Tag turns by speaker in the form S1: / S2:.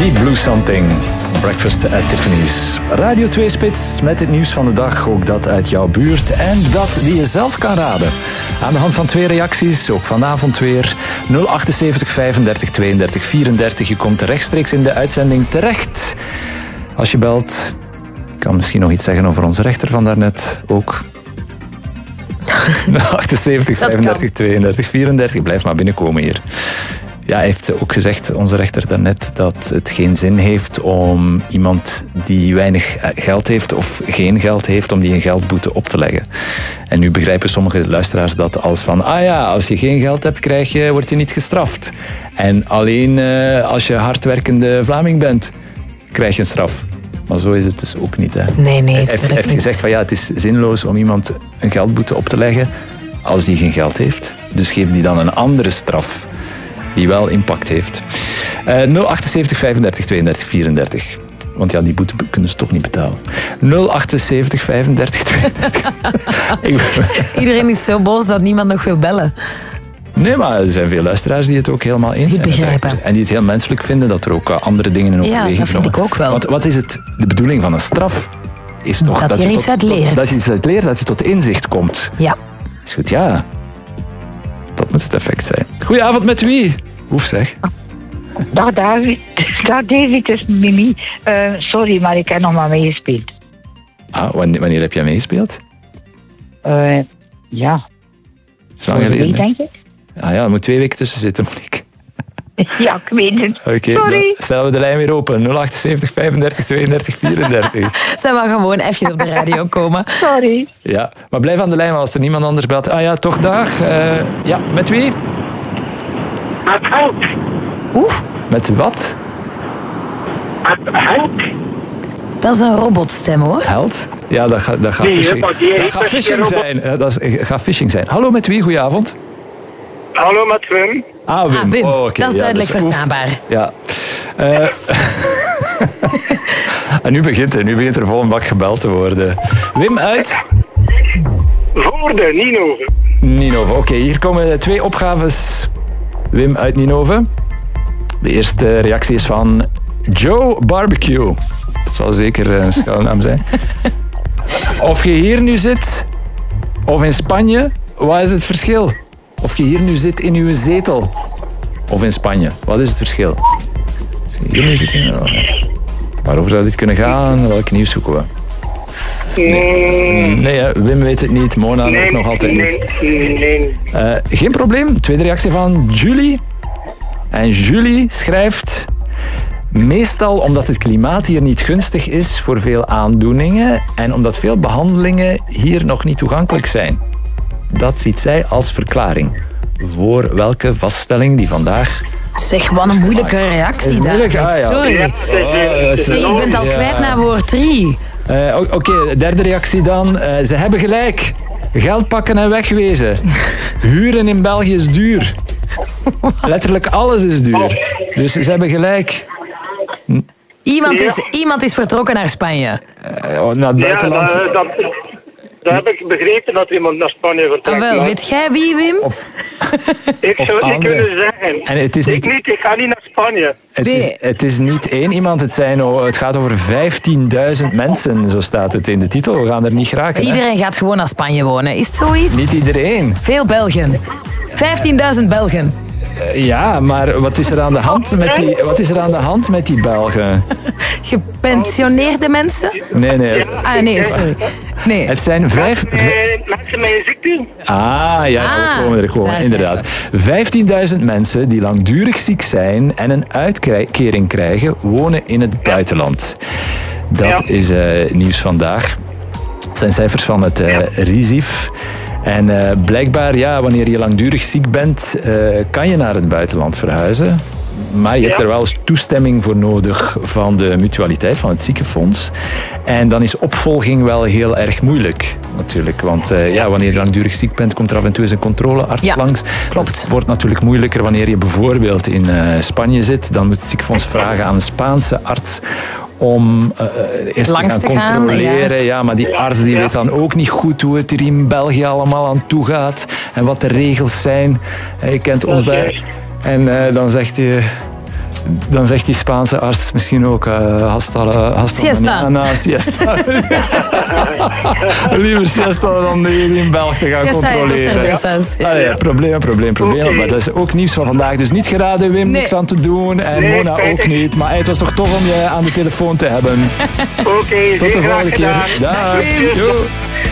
S1: Deep Blue Something. Breakfast at Tiffany's. Radio 2 Spits met het nieuws van de dag. Ook dat uit jouw buurt en dat die je zelf kan raden. Aan de hand van 2 reacties, ook vanavond weer. 078 35 32 34. Je komt rechtstreeks in de uitzending terecht. Als je belt, ik kan misschien nog iets zeggen over onze rechter van daarnet ook. 078 35 32 34. Blijf maar binnenkomen hier. Ja, hij heeft ook gezegd, onze rechter daarnet, dat het geen zin heeft om iemand die weinig geld heeft of geen geld heeft, om die een geldboete op te leggen. En nu begrijpen sommige luisteraars dat als van, als je geen geld hebt, word je niet gestraft. En alleen als je hardwerkende Vlaming bent, krijg je een straf. Maar zo is het dus ook niet. Hè.
S2: Nee,
S1: hij heeft gezegd van het is zinloos om iemand een geldboete op te leggen als die geen geld heeft. Dus geef die dan een andere straf die wel impact heeft. 078 35 32 34. Want ja, die boete kunnen ze toch niet betalen. 078 35 32.
S2: Iedereen is zo boos dat niemand nog wil bellen.
S1: Nee, maar er zijn veel luisteraars die het ook helemaal eens zijn.
S2: Begrijpen.
S1: En die het heel menselijk vinden dat er ook andere dingen in overweging
S2: genomen. Ja, dat vind ik ook wel.
S1: Want wat is de bedoeling van een straf? Is toch
S2: dat je er iets uit leert.
S1: Dat je iets uit leert, dat je tot inzicht komt.
S2: Ja.
S1: Is goed, ja. Dat moet het effect zijn. Goedenavond, met wie? Oef, zeg.
S3: Dag David. Dag David, het is Mimi. Sorry, maar ik heb nog maar meegespeeld.
S1: Wanneer heb jij meegespeeld?
S3: Ja.
S1: Zo lang geleden,
S3: denk ik.
S1: Er moet 2 weken tussen zitten, Monique.
S3: Ja, ik weet het.
S1: Oké, dan stellen we de lijn weer open. 078 35 32 34.
S2: Zij mag gewoon even op de radio komen.
S3: Sorry.
S1: Ja, maar blijf aan de lijn, als er niemand anders belt. Toch dag. Met wie?
S4: Met Henk.
S1: Met wat?
S4: Met Henk.
S2: Dat is een robotstem, hoor.
S1: Held? Ja, dat gaat phishing zijn. Dat gaat phishing zijn. Hallo, met wie? Goedenavond.
S4: Hallo, met Wim.
S1: Wim.
S2: Wim.
S1: Oh, okay.
S2: Dat is duidelijk verstaanbaar.
S1: Ja. En nu begint er vol een bak gebeld te worden. Wim uit?
S4: Voorde, Ninove.
S1: Ninove, oké. Hier komen 2 opgaves. Wim uit Ninove. De eerste reactie is van Joe Barbecue. Dat zal zeker een schuilnaam zijn. Of je hier nu zit, of in Spanje, wat is het verschil? Of je hier nu zit in uw zetel, of in Spanje, wat is het verschil? Als je hier nu zit waarover zou dit kunnen gaan? Welk nieuws zoeken we? Nee, Wim weet het niet, Mona ook nog altijd niet.
S4: Nee.
S1: Geen probleem. Tweede reactie van Julie. En Julie schrijft: meestal omdat het klimaat hier niet gunstig is voor veel aandoeningen en omdat veel behandelingen hier nog niet toegankelijk zijn. Dat ziet zij als verklaring. Voor welke vaststelling die vandaag...
S2: Zeg, wat een moeilijke reactie,
S1: David.
S2: Sorry. Je bent al kwijt naar woord 3.
S1: Oké, derde reactie dan. Ze hebben gelijk. Geld pakken en wegwezen. Huren in België is duur. Letterlijk alles is duur. Dus ze hebben gelijk.
S2: Iemand is vertrokken naar Spanje.
S1: Naar het buitenland.
S4: Dat heb ik begrepen, dat iemand naar Spanje vertrekt.
S2: Wel, weet jij wie, Wim?
S4: Ik zou het niet kunnen zeggen.
S1: En het is niet,
S4: ik ga niet naar Spanje.
S1: Het is niet 1 iemand, het gaat over 15.000 mensen, zo staat het in de titel. We gaan er niet geraken.
S2: Iedereen gaat gewoon naar Spanje wonen, is het zoiets?
S1: Niet iedereen.
S2: Veel Belgen. 15.000 Belgen.
S1: Ja, maar wat is er aan de hand met die Belgen?
S2: Gepensioneerde mensen?
S1: Nee.
S2: Nee, sorry. Nee.
S1: Het zijn 5...
S4: Mensen met een ziekte?
S1: Er komen inderdaad. 15.000 mensen die langdurig ziek zijn en een uitkering krijgen, wonen in het buitenland. Dat is nieuws vandaag. Het zijn cijfers van het RISIF. En blijkbaar, wanneer je langdurig ziek bent, kan je naar het buitenland verhuizen. Maar je hebt er wel toestemming voor nodig van de mutualiteit, van het ziekenfonds. En dan is opvolging wel heel erg moeilijk, natuurlijk. Want wanneer je langdurig ziek bent, komt er af en toe eens een controlearts langs.
S2: Klopt.
S1: Het wordt natuurlijk moeilijker wanneer je bijvoorbeeld in Spanje zit. Dan moet het ziekenfonds vragen aan een Spaanse arts om eerst
S2: langs
S1: te gaan controleren. Ja, maar die arts die weet dan ook niet goed hoe het hier in België allemaal aan toe gaat. En wat de regels zijn. Je kent ons bij. En dan zegt hij... Dan zegt die Spaanse arts misschien ook hasta
S2: siesta.
S1: Siesta. Liever siesta dan die in België te gaan controleren. Probleem. Maar dat is ook nieuws van vandaag. Dus niet geraden, Wim, niks aan te doen. En Mona ook niet. Maar het was toch tof om je aan de telefoon te hebben.
S4: Oké,
S1: tot de volgende keer. Dag.